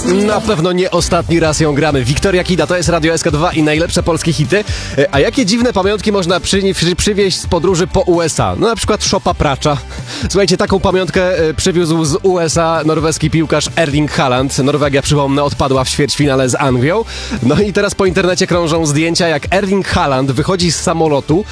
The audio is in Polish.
Na pewno nie ostatni raz ją gramy. Wiktoria Kida, to jest Radio SK2 i najlepsze polskie hity. A jakie dziwne pamiątki można przywieźć z podróży po USA? No na przykład szopa pracza. Słuchajcie, taką pamiątkę przywiózł z USA norweski piłkarz Erling Haaland. Norwegia, przypomnę, odpadła w ćwierćfinale z Anglią. No i teraz po internecie krążą zdjęcia, jak Erling Haaland wychodzi z samolotu,